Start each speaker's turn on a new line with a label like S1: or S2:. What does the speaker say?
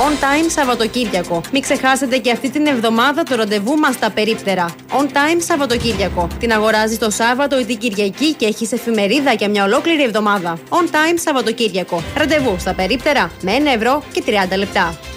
S1: On Time Σαββατοκύριακο. Μην ξεχάσετε και αυτή την εβδομάδα το ραντεβού μας στα περίπτερα. On Time Σαββατοκύριακο. Την αγοράζεις το Σάββατο ή την Κυριακή και έχεις εφημερίδα για μια ολόκληρη εβδομάδα. On Time Σαββατοκύριακο. Ραντεβού στα περίπτερα με 1 ευρώ και 30 λεπτά.